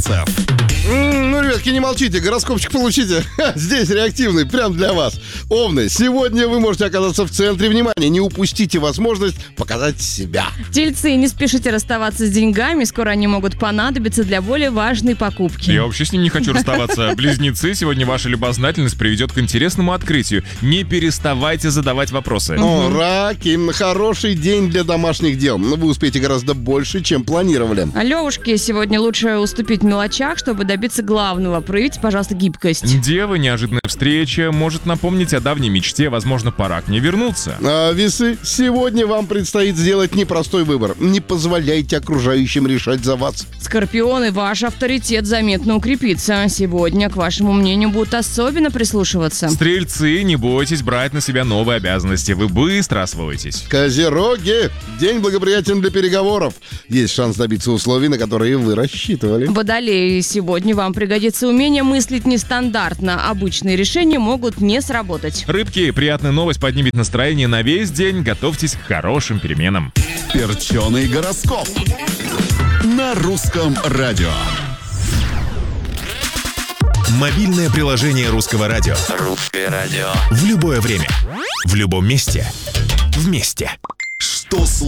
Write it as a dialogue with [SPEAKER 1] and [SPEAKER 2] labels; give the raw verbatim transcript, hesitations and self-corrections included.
[SPEAKER 1] вопросов.
[SPEAKER 2] М, Ну, ребятки, не молчите, гороскопчик получите. Ха, Здесь реактивный, прям для вас. Овны, сегодня вы можете оказаться в центре внимания. Не упустите возможность показать себя.
[SPEAKER 3] Тельцы, не спешите расставаться с деньгами, скоро они могут понадобиться для более важной покупки.
[SPEAKER 4] Я вообще с ним не хочу расставаться. Близнецы, сегодня ваша любознательность приведет к интересному открытию. Не переставайте задавать вопросы.
[SPEAKER 2] О, раки, хороший день для домашних дел. Но вы успеете гораздо больше, чем планировали.
[SPEAKER 3] А Левушке сегодня лучше уступить в мелочах, чтобы добиться главного. Проявите, пожалуйста, гибкость.
[SPEAKER 4] Девы, неожиданная встреча может напомнить о давней мечте. Возможно, пора к ней вернуться.
[SPEAKER 2] А, весы, сегодня вам предстоит сделать непростой выбор. Не позволяйте окружающим решать за вас.
[SPEAKER 3] Скорпионы, ваш авторитет заметно укрепится. Сегодня к вашему мнению будут особенно прислушиваться.
[SPEAKER 4] Стрельцы, не бойтесь брать на себя новые обязанности. Вы быстро освоитесь.
[SPEAKER 2] Козероги, день благоприятен для переговоров. Есть шанс добиться условий, на которые вы рассчитывали.
[SPEAKER 3] Водолеи, сегодня вам пригодится умение мыслить нестандартно. Обычные решения могут не сработать.
[SPEAKER 4] Рыбки, приятная новость поднимет настроение на весь день. Готовьтесь к хорошим переменам.
[SPEAKER 1] Перченый гороскоп на русском радио.
[SPEAKER 5] Мобильное приложение Русского радио.
[SPEAKER 6] Русское радио.
[SPEAKER 5] В любое время. В любом месте. Вместе.
[SPEAKER 1] Что слушать?